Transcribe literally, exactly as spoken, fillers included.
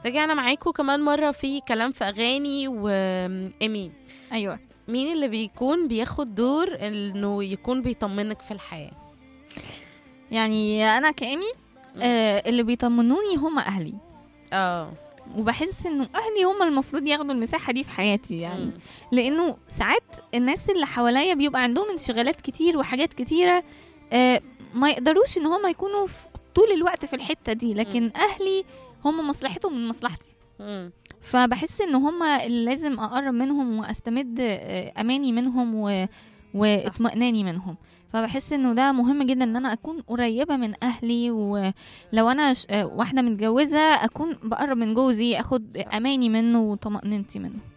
رجعنا معاكم كمان مرة في كلام في أغاني. وإيمي، ايوه. مين اللي بيكون بياخد دور إنه يكون بيطمنك في الحياة؟ يعني انا كامي آه اللي بيطمنوني هم اهلي. اه وبحس انه اهلي هم المفروض ياخدوا المساحه دي في حياتي، يعني مم. لانه ساعات الناس اللي حواليا بيبقى عندهم انشغالات كتير وحاجات كتيره، آه ما يقدروش ان هم يكونوا في طول الوقت في الحته دي، لكن اهلي هم مصلحتهم من مصلحتي. مم. فبحس ان هم اللي لازم اقرب منهم واستمد آه، اماني منهم و واطمئناني منهم. فبحس انه ده مهم جدا ان انا اكون قريبه من اهلي، ولو انا ش- آه، واحده متجوزه اكون بقرب من جوزي، اخد صح. اماني منه وطمأنينتي منه.